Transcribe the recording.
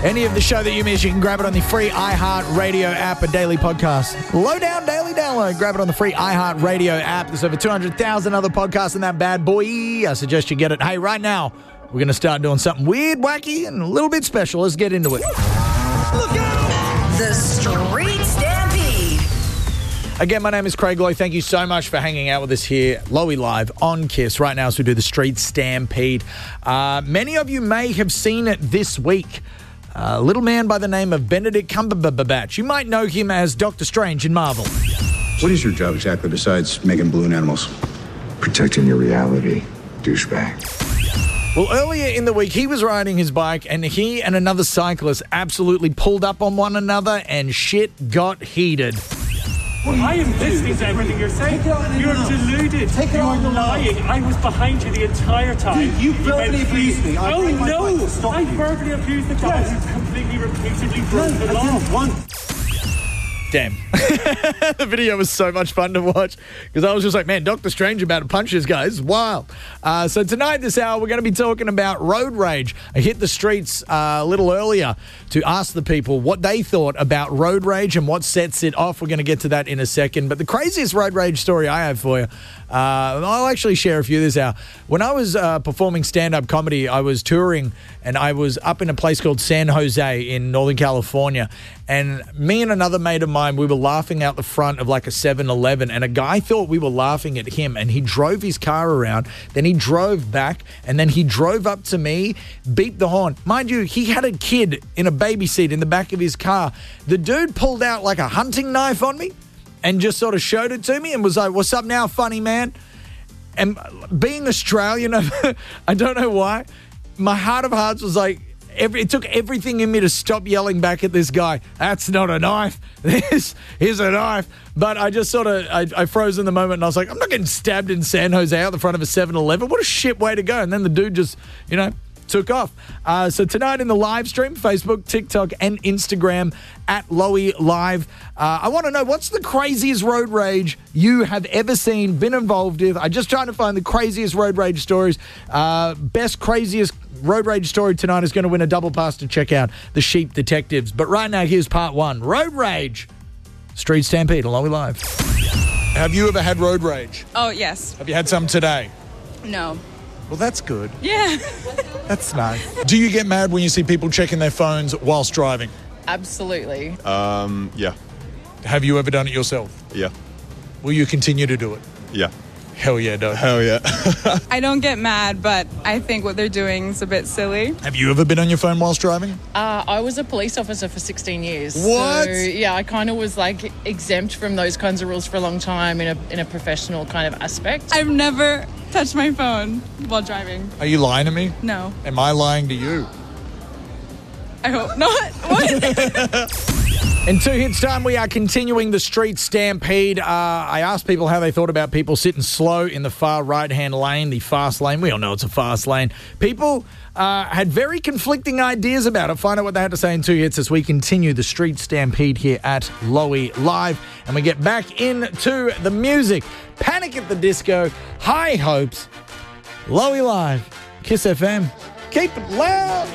Any of the show that you miss, you can grab it on the free iHeartRadio app, a daily podcast. Lowdown Daily Download. Grab it on the free iHeartRadio app. There's over 200,000 other podcasts in that bad boy. I suggest you get it. Hey, right now, we're going to start doing something weird, wacky, and a little bit special. Let's get into it. Look out! The Street Stampede. Again, my name is Craig Lowe. Thank you so much for hanging out with us here, Lowy Live on KISS right now as we do the Street Stampede. Many of you may have seen it this week. A little man by the name of Benedict Cumberbatch. You might know him as Doctor Strange in Marvel. What is your job exactly besides making balloon animals? Protecting your reality, douchebag. Well, earlier in the week, he was riding his bike and he and another cyclist absolutely pulled up on one another and shit got heated. I am listening to everything you're saying. You're deluded. You're lying. I was behind you the entire time. Dude, you verbally abused me. Oh, no. I verbally abused the guy who completely, repeatedly broke the law. Damn. The video was so much fun to watch because I was just like, man, Doctor Strange about to punch this guy. It's wild. So tonight, this hour, we're going to be talking about road rage. I hit the streets a little earlier to ask the people what they thought about road rage and what sets it off. We're going to get to that in a second. But the craziest road rage story I have for you, I'll actually share a few this hour. When I was performing stand-up comedy, I was touring and I was up in a place called San Jose in Northern California. And me and another mate of mine, we were laughing out the front of like a 7-Eleven, and a guy thought we were laughing at him, and he drove his car around, then he drove back, and then he drove up to me, beeped the horn. Mind you, he had a kid in a baby seat in the back of his car. The dude pulled out like a hunting knife on me and just sort of showed it to me and was like, "What's up now, funny man?" And being Australian, I don't know why, my heart of hearts was like, it took everything in me to stop yelling back at this guy. That's not a knife. This is a knife. But I just sort of, I froze in the moment and I was like, I'm not getting stabbed in San Jose out the front of a 7-Eleven. What a shit way to go. And then the dude just, took off. So tonight in the live stream, Facebook, TikTok, and Instagram at Lowy Live. I want to know, what's the craziest road rage you have ever seen, been involved with? I'm just trying to find the craziest road rage stories. Best craziest road rage story tonight is going to win a double pass to check out The Sheep Detectives. But right now, here's part one. Road rage. Street Stampede, Lowy Live. Have you ever had road rage? Oh, yes. Have you had some today? No. Well, that's good. Yeah. That's nice. Do you get mad when you see people checking their phones whilst driving? Absolutely. Yeah. Have you ever done it yourself? Yeah. Will you continue to do it? Yeah. Hell yeah, dog. Hell yeah. I don't get mad, but I think what they're doing is a bit silly. Have you ever been on your phone whilst driving? I was a police officer for 16 years. What? So, yeah, I kind of was exempt from those kinds of rules for a long time in a professional kind of aspect. I've never touched my phone while driving. Are you lying to me? No. Am I lying to you? I hope not. What? In 2 hits time, we are continuing the Street Stampede. I asked people how they thought about people sitting slow in the far right-hand lane, the fast lane. We all know it's a fast lane. People had very conflicting ideas about it. Find out what they had to say in 2 hits as we continue the Street Stampede here at Lowy Live. And we get back into the music. Panic at the Disco, High Hopes, Lowy Live, KISS FM. Keep it loud.